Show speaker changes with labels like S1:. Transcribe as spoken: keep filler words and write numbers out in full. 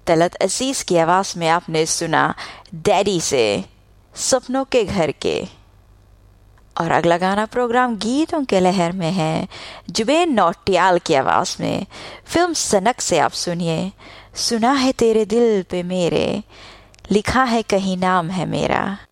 S1: तलत अजीज की आवाज में आपने सुना डैडी से सपनों के घर के। और अगला गाना प्रोग्राम गीतों के लहर में है जुबेन नौटियाल की आवाज में। फिल्म सनक से आप सुनिए सुना है तेरे दिल पे मेरे, लिखा है कहीं नाम है मेरा।